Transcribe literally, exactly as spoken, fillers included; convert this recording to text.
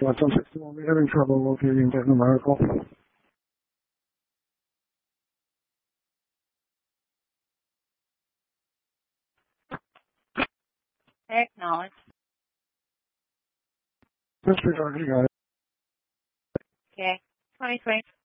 What's on sixty-one? We're having trouble locating that numerical. Acknowledge. Disregard, you got it. Okay. twenty twenty.